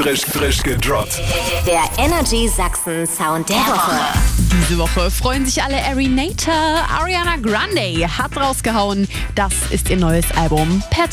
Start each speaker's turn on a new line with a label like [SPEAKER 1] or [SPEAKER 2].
[SPEAKER 1] frisch gedroppt.
[SPEAKER 2] Der Energy Sachsen Sound der Woche.
[SPEAKER 3] Diese Woche freuen sich alle Arinator. Ariana Grande hat rausgehauen. Das ist ihr neues Album Per